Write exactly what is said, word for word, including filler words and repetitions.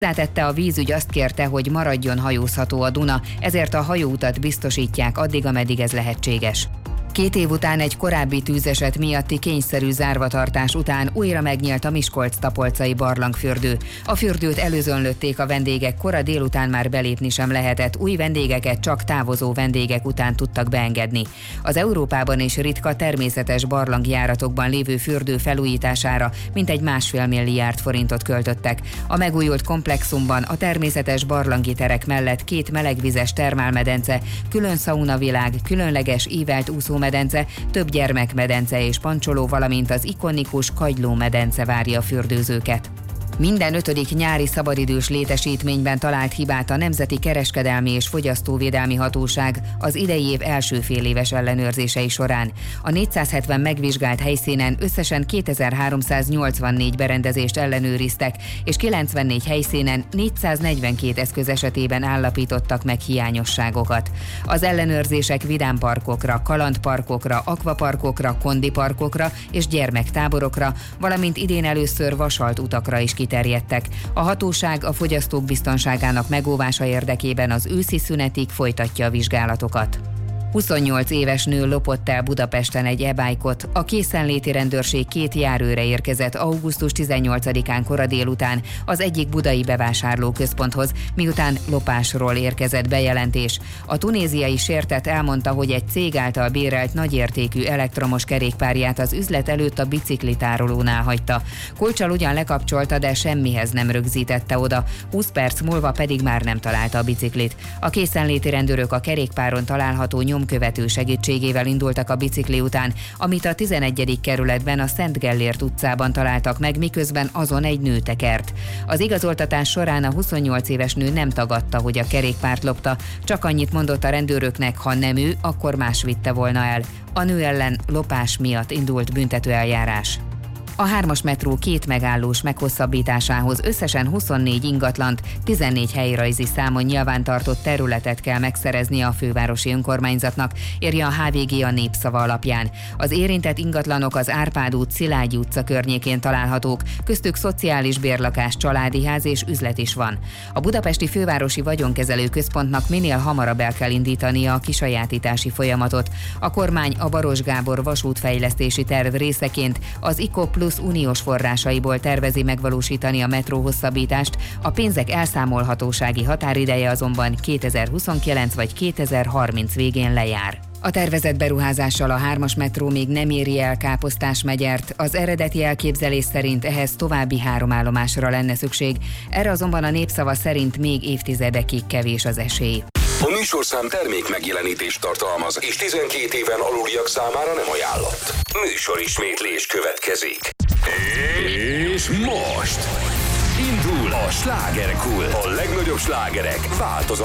Hozzátette, a vízügy azt kérte, hogy maradjon hajózható a Duna, ezért a hajóutat biztosítják addig, ameddig ez lehetséges. Két év után egy korábbi tűzeset miatti kényszerű zárvatartás után újra megnyílt a Miskolc-Tapolcai barlangfürdő. A fürdőt előzönlötték a vendégek, kora délután már belépni sem lehetett, új vendégeket csak távozó vendégek után tudtak beengedni. Az Európában is ritka természetes barlangjáratokban lévő fürdő felújítására mintegy másfél milliárd forintot költöttek. A megújult komplexumban a természetes barlangi terek mellett két melegvizes termálmedence, külön szaunavilág, különleges ívelt úszó medence, több gyermekmedence és pancsoló, valamint az ikonikus kagylómedence várja a fürdőzőket. Minden ötödik nyári szabadidős létesítményben talált hibát a Nemzeti Kereskedelmi és Fogyasztóvédelmi Hatóság az idei év első féléves ellenőrzései során. A négyszázhetven megvizsgált helyszínen összesen kétezer-háromszáznyolcvannégy berendezést ellenőriztek, és kilencvennégy helyszínen négyszáznegyvenkét eszköz esetében állapítottak meg hiányosságokat. Az ellenőrzések vidámparkokra, kalandparkokra, akvaparkokra, kondiparkokra és gyermektáborokra, valamint idén először vasalt utakra is kiterjedtek. A hatóság a fogyasztók biztonságának megóvása érdekében az őszi szünetig folytatja a vizsgálatokat. huszonnyolc éves nő lopott el Budapesten egy e-bike-ot. A készenléti rendőrség két járőre érkezett augusztus tizennyolcadikán kora délután az egyik budai bevásárlóközponthoz, miután lopásról érkezett bejelentés. A tunéziai sértett elmondta, hogy egy cég által bérelt nagyértékű elektromos kerékpárját az üzlet előtt a biciklitárolónál hagyta. Kulccsal ugyan lekapcsolta, de semmihez nem rögzítette oda, húsz perc múlva pedig már nem találta a biciklit. A készenléti rendőrök a kerékpáron található nyom követő segítségével indultak a bicikli után, amit a tizenegyedik kerületben a Szent Gellért utcában találtak meg, miközben azon egy nő tekert. Az igazoltatás során a huszonnyolc éves nő nem tagadta, hogy a kerékpárt lopta, csak annyit mondott a rendőröknek, ha nem ő, akkor más vitte volna el. A nő ellen lopás miatt indult büntetőeljárás. A hármas metró két megállós meghosszabbításához összesen huszonnégy ingatlant, tizennégy helyrajzi számon nyilvántartott területet kell megszereznie a fővárosi önkormányzatnak, írja a há vé gé a Népszava alapján. Az érintett ingatlanok az Árpád út, Szilágyi utca környékén találhatók, köztük szociális bérlakás, családi ház és üzlet is van. A budapesti fővárosi vagyonkezelő központnak minél hamarabb el kell indítania a kisajátítási folyamatot. A kormány a Baros Gábor vasútfejlesztési terv részeként az IKO Plusz uniós forrásaiból tervezi megvalósítani a metró hosszabbítást, a pénzek elszámolhatósági határideje azonban kétezer-huszonkilenc vagy kétezer-harminc végén lejár. A tervezett beruházással a hármas metró még nem éri el Káposztásmegyert, az eredeti elképzelés szerint ehhez további három állomásra lenne szükség, erre azonban a Népszava szerint még évtizedekig kevés az esély. A műsorszám termék megjelenítést tartalmaz, és tizenkét éven aluliak számára nem ajánlott. Műsorismétlés következik. És most indul a Slágerkult. A legnagyobb slágerek változatlanul.